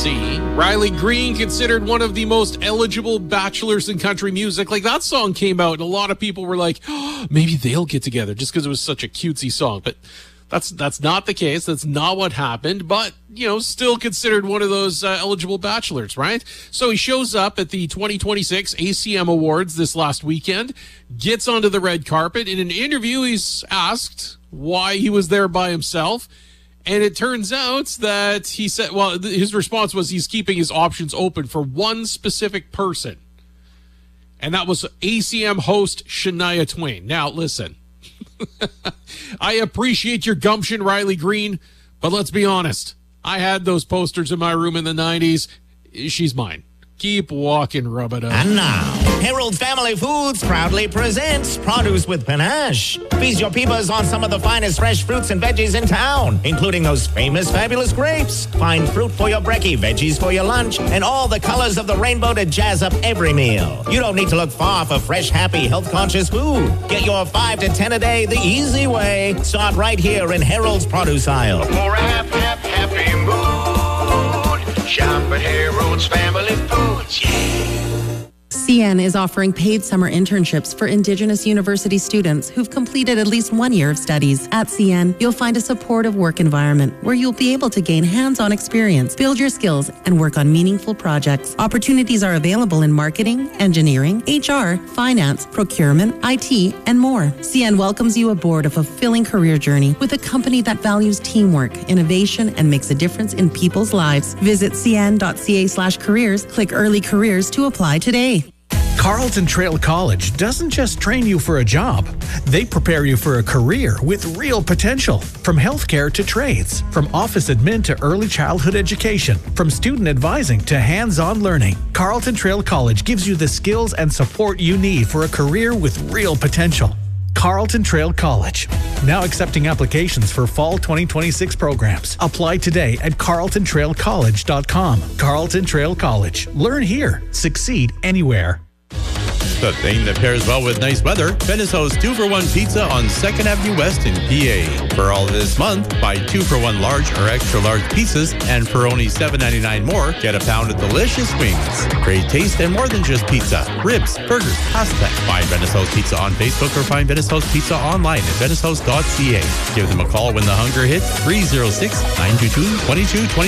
see. Riley Green considered one of the most eligible bachelors in country music. Like, that song came out and a lot of people were like, oh, maybe they'll get together just because it was such a cutesy song. But that's not the case. That's not what happened. But, still considered one of those eligible bachelors, right? So he shows up at the 2026 ACM Awards this last weekend, gets onto the red carpet. In an interview, he's asked why he was there by himself. And it turns out that he said, his response was he's keeping his options open for one specific person. And that was ACM host Shania Twain. Now, listen, I appreciate your gumption, Riley Green, but let's be honest. I had those posters in my room in the 90s. She's mine. Keep walking, rub it up. And now, Harold Family Foods proudly presents Produce with Panache. Feast your peepers on some of the finest fresh fruits and veggies in town, including those famous fabulous grapes. Find fruit for your brekkie, veggies for your lunch, and all the colors of the rainbow to jazz up every meal. You don't need to look far for fresh, happy, health-conscious food. Get your 5 to 10 a day the easy way. Start right here in Harold's produce aisle. For a happy mood, shop at Harold's Family Foods, yeah. CN is offering paid summer internships for Indigenous university students who've completed at least 1 year of studies. At CN, you'll find a supportive work environment where you'll be able to gain hands-on experience, build your skills, and work on meaningful projects. Opportunities are available in marketing, engineering, HR, finance, procurement, IT, and more. CN welcomes you aboard a fulfilling career journey with a company that values teamwork, innovation, and makes a difference in people's lives. Visit cn.ca/careers, click Early Careers to apply today. Carlton Trail College doesn't just train you for a job. They prepare you for a career with real potential. From healthcare to trades, from office admin to early childhood education, from student advising to hands-on learning, Carlton Trail College gives you the skills and support you need for a career with real potential. Carlton Trail College. Now accepting applications for fall 2026 programs. Apply today at carltontrailcollege.com. Carlton Trail College. Learn here. Succeed anywhere. The thing that pairs well with nice weather, Benisso's 2-for-1 pizza on 2nd Avenue West in PA. For all this month, buy 2-for-1 large or extra large pizzas, and for only $7.99 more, get a pound of delicious wings. Great taste and more than just pizza. Ribs, burgers, pasta. Find Benisso's Pizza on Facebook or find Benisso's Pizza online at benissos.ca. Give them a call when the hunger hits, 306-922-2220.